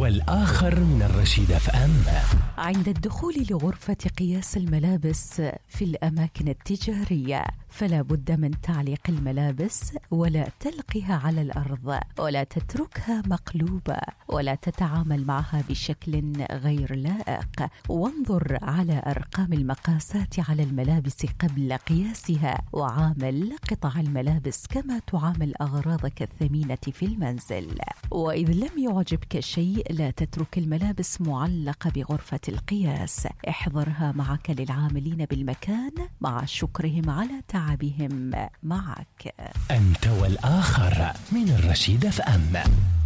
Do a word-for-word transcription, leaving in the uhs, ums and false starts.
والآخر من الرشيد اف ام. عند الدخول لغرفة قياس الملابس في الأماكن التجارية فلا بد من تعليق الملابس ولا تلقها على الأرض ولا تتركها مقلوبة ولا تتعامل معها بشكل غير لائق. وانظر على أرقام المقاسات على الملابس قبل قياسها، وعامل قطع الملابس كما تعامل أغراضك الثمينة في المنزل. وإذ لم يعجبك شيء لا تترك الملابس معلقة بغرفة القياس، احضرها معك للعاملين بالمكان مع شكرهم على تعبهم معك. أنت والآخر من الرشيد اف ام.